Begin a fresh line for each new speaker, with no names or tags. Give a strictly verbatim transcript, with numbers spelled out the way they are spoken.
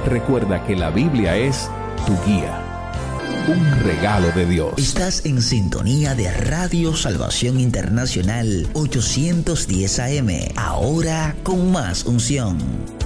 Recuerda que la Biblia es tu guía. Un regalo de Dios.
Estás en sintonía de Radio Salvación Internacional ochocientos diez A M. Ahora con más unción.